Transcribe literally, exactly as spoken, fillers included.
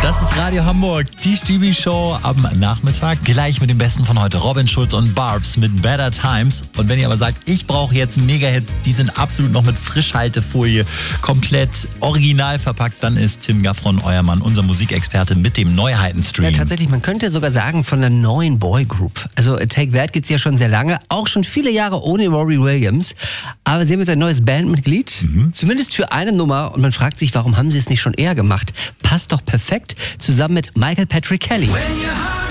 Das ist Radio Hamburg, die Stevie-Show am Nachmittag. Gleich mit dem Besten von heute, Robin Schulz und Barbs mit Better Times. Und wenn ihr aber sagt, ich brauche jetzt Mega-Hits, die sind absolut noch mit Frischhaltefolie komplett original verpackt, dann ist Tim Gaffron euer Mann, unser Musikexperte mit dem Neuheitenstream. Ja, tatsächlich, man könnte sogar sagen von einer neuen Boygroup. Also Take That gibt's ja schon sehr lange, auch schon viele Jahre ohne Robbie Williams. Aber sie haben jetzt ein neues Bandmitglied, mhm. zumindest für eine Nummer. Und man fragt sich, warum haben sie es nicht schon eher gemacht? Passt doch perfekt zusammen mit Michael Patrick Kelly.